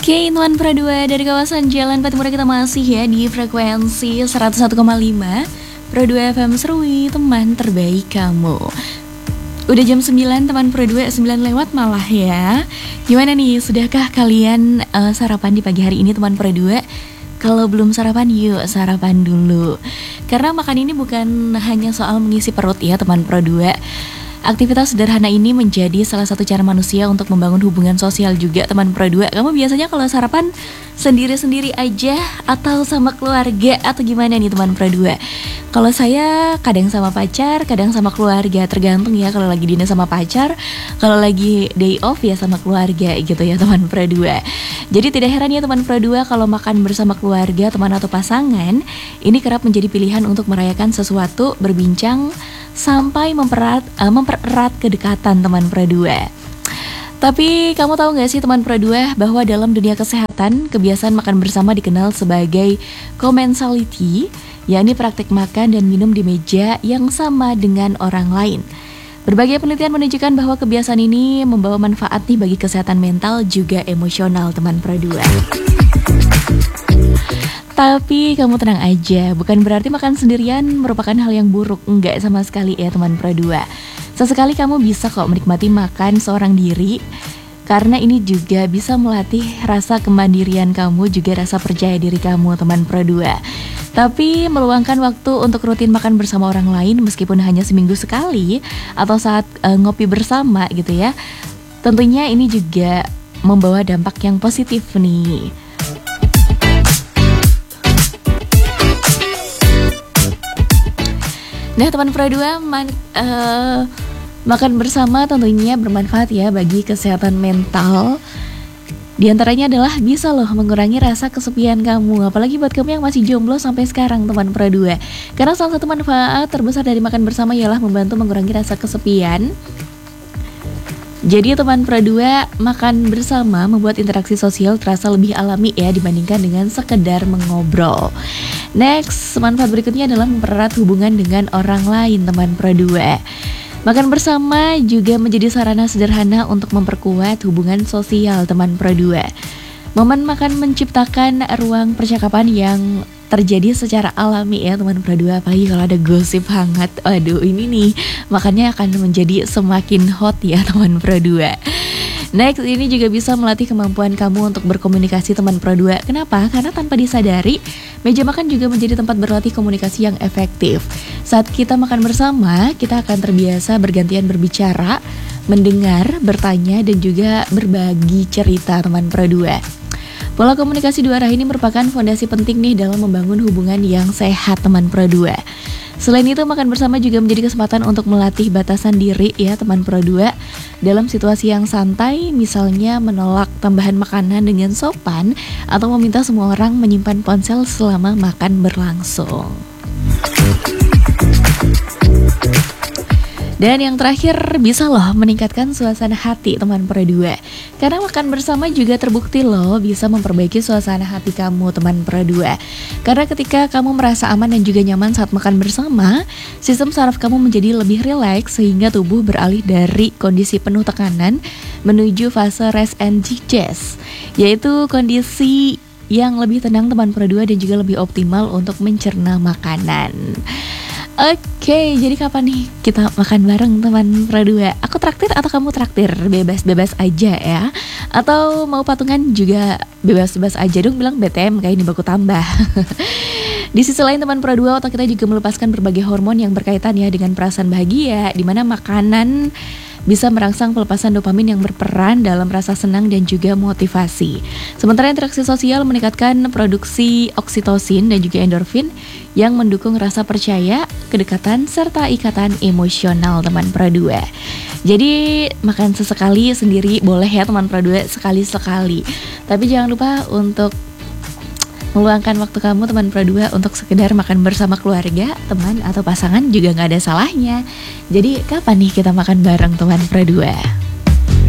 Oke, teman Pro 2 dari kawasan Jalan Patimura kita masih ya di frekuensi 101,5 Pro 2 FM Serui, teman terbaik kamu. Udah jam 9 teman Pro 2, 9 lewat malah ya. Gimana nih, sudahkah kalian sarapan di pagi hari ini teman Pro 2? Kalau belum sarapan, yuk sarapan dulu. Karena makan ini bukan hanya soal mengisi perut ya teman Pro 2. Aktivitas sederhana ini menjadi salah satu cara manusia untuk membangun hubungan sosial juga teman Pro 2. Kamu biasanya kalau sarapan sendiri-sendiri aja atau sama keluarga atau gimana nih teman Pro 2? Kalau saya kadang sama pacar, kadang sama keluarga, tergantung ya. Kalau lagi dinner sama pacar, kalau lagi day off ya sama keluarga gitu ya teman Pro 2. Jadi tidak heran ya teman Pro 2 kalau makan bersama keluarga, teman atau pasangan, ini kerap menjadi pilihan untuk merayakan sesuatu, berbincang, sampai mempererat kedekatan teman Pro 2. Tapi kamu tahu gak sih teman Pro 2 bahwa dalam dunia kesehatan, kebiasaan makan bersama dikenal sebagai commensality, yakni praktik makan dan minum di meja yang sama dengan orang lain. Berbagai penelitian menunjukkan bahwa kebiasaan ini membawa manfaat nih bagi kesehatan mental juga emosional teman Pro 2. Tapi kamu tenang aja, bukan berarti makan sendirian merupakan hal yang buruk. Enggak sama sekali ya teman Pro 2. Sesekali kamu bisa kok menikmati makan seorang diri, karena ini juga bisa melatih rasa kemandirian kamu, juga rasa percaya diri kamu teman Pro 2. Tapi meluangkan waktu untuk rutin makan bersama orang lain meskipun hanya seminggu sekali atau saat ngopi bersama gitu ya, tentunya ini juga membawa dampak yang positif nih. Nah teman Pro 2, makan bersama tentunya bermanfaat ya bagi kesehatan mental. Di antaranya adalah bisa loh mengurangi rasa kesepian kamu, apalagi buat kamu yang masih jomblo sampai sekarang teman Pro 2. Karena salah satu manfaat terbesar dari makan bersama ialah membantu mengurangi rasa kesepian. Jadi teman Pro 2, makan bersama membuat interaksi sosial terasa lebih alami ya dibandingkan dengan sekedar mengobrol. Next, manfaat berikutnya adalah mempererat hubungan dengan orang lain teman Pro 2. Makan bersama juga menjadi sarana sederhana untuk memperkuat hubungan sosial teman Pro 2. Momen makan menciptakan ruang percakapan yang terjadi secara alami ya teman Pro 2. Apalagi kalau ada gosip hangat, aduh ini nih makannya akan menjadi semakin hot ya teman Pro 2. Next, ini juga bisa melatih kemampuan kamu untuk berkomunikasi teman Pro 2. Kenapa? Karena tanpa disadari, meja makan juga menjadi tempat berlatih komunikasi yang efektif. Saat kita makan bersama, kita akan terbiasa bergantian berbicara, mendengar, bertanya, dan juga berbagi cerita teman Pro 2. Pola komunikasi dua arah ini merupakan fondasi penting nih dalam membangun hubungan yang sehat teman Pro 2. Selain itu, makan bersama juga menjadi kesempatan untuk melatih batasan diri ya teman Pro 2. Dalam situasi yang santai, misalnya menolak tambahan makanan dengan sopan atau meminta semua orang menyimpan ponsel selama makan berlangsung. Dan yang terakhir, bisa loh meningkatkan suasana hati teman Pro 2. Karena makan bersama juga terbukti loh bisa memperbaiki suasana hati kamu teman Pro 2. Karena ketika kamu merasa aman dan juga nyaman saat makan bersama, sistem saraf kamu menjadi lebih rileks sehingga tubuh beralih dari kondisi penuh tekanan menuju fase rest and digest, yaitu kondisi yang lebih tenang teman Pro 2 dan juga lebih optimal untuk mencerna makanan. Oke, jadi kapan nih kita makan bareng teman Pro 2? Aku traktir atau kamu traktir? Bebas-bebas aja ya. Atau mau patungan juga bebas-bebas aja dong, bilang BTM kayak ini baku tambah. Di sisi lain teman Pro 2, otak kita juga melepaskan berbagai hormon yang berkaitan ya dengan perasaan bahagia, di mana makanan bisa merangsang pelepasan dopamin yang berperan dalam rasa senang dan juga motivasi. Sementara interaksi sosial meningkatkan produksi oksitosin dan juga endorfin yang mendukung rasa percaya, kedekatan, serta ikatan emosional teman Pro 2. Jadi makan sesekali sendiri boleh ya teman Pro 2, sekali-sekali. Tapi jangan lupa untuk meluangkan waktu kamu teman Pro 2 untuk sekedar makan bersama keluarga, teman, atau pasangan juga gak ada salahnya. Jadi kapan nih kita makan bareng teman Pro 2?